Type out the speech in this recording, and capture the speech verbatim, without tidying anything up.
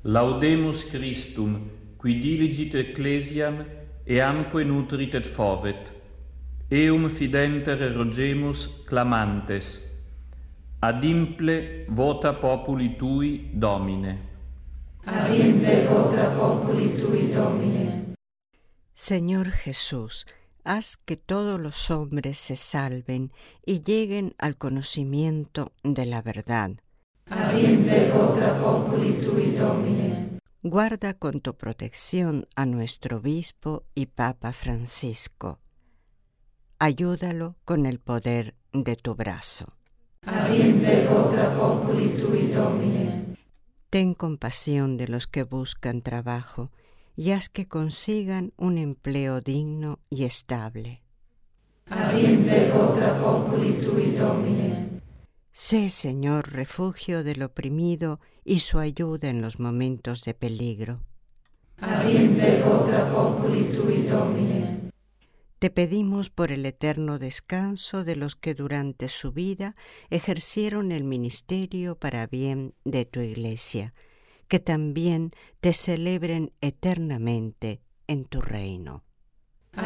Laudemus Christum, qui diligit ecclesiam, eamque nutrit et fovet. Eum fidenter rogemus clamantes. Adimple vota populi tui, Domine. Adimple vota populi tui, Domine. Señor Jesús, haz que todos los hombres se salven y lleguen al conocimiento de la verdad. Adimple vota populi tui, Domine. Guarda con tu protección a nuestro obispo y Papa Francisco. Ayúdalo con el poder de tu brazo. Adimple vota populi tui, Domine. Ten compasión de los que buscan trabajo y haz que consigan un empleo digno y estable. Adimple vota populi tui, Domine. Sé, Señor, refugio del oprimido y su ayuda en los momentos de peligro. Adimple vota populi tui, Domine. Te pedimos por el eterno descanso de los que durante su vida ejercieron el ministerio para bien de tu Iglesia, que también te celebren eternamente en tu reino.